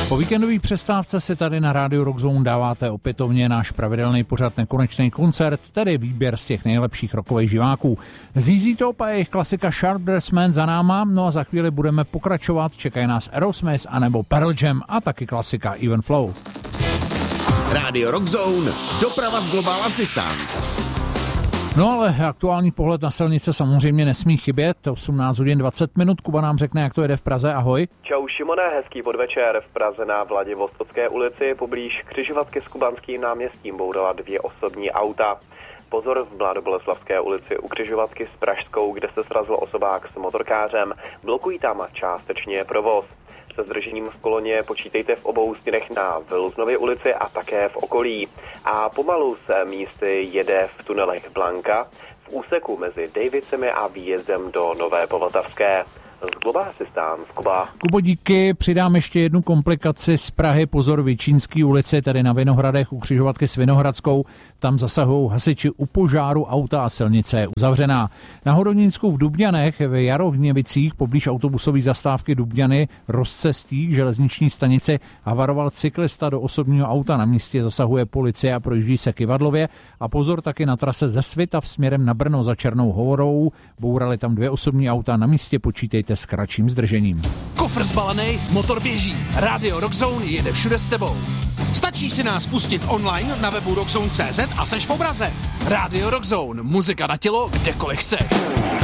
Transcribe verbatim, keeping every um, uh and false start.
Po víkendové přestávce si tady na rádiu Rockzone dáváte opětovně náš pravidelný pořad Nekonečný koncert, tedy výběr z těch nejlepších rockových živáků. Z Z Z Top a jejich klasika Sharp Dressed Man za náma, no a za chvíli budeme pokračovat, čekají nás Aerosmith anebo Pearl Jam a taky klasika Even Flow. Rádio Rockzone, doprava z Global Assistance. No ale aktuální pohled na silnice samozřejmě nesmí chybět. osmnáct hodin dvacet minut. Kuba nám řekne, jak to jede v Praze. Ahoj. Čau Šimone, hezký podvečer. V Praze na Vladivostocké ulici poblíž křižovatky s Kubanským náměstím bourala dvě osobní auta. Pozor v Mladoboleslavské ulici u křižovatky s Pražskou, kde se srazil osobák s motorkářem. Blokují tam částečně provoz. Se zdržením v koloně počítejte v obou směrech na Vilznově ulici a také v okolí. A pomalu se místy jede v tunelech Blanka v úseku mezi Dejvicemi a výjezdem do Nové Povltavské. Z Global Assistance, Kuba. Kubo, díky. Přidám ještě jednu komplikaci z Prahy. Pozor, Vyčínský ulici, tedy na Vinohradech u křižovatky s Vinohradskou. Tam zasahují hasiči u požáru auta a silnice je uzavřená. Na Hodonínsku v Dubňanech v Jarohněvicích poblíž autobusové zastávky Dubňany rozcestí k železniční stanici havaroval cyklista do osobního auta. Na místě zasahuje policie a projíždí se Kyvadlově. A pozor, taky na trase ze Svitav směrem na Brno za Černou Hovorou. Bourali tam dvě osobní auta. Na místě počítejte s kratším zdržením. Kofr zbalený, motor běží. Rádio Rockzone jede všude s tebou. Stačí si nás pustit online na webu rockzone tečka cé zet a seš v obraze. Rádio Rockzone, muzika na tělo, kdekoliv chceš.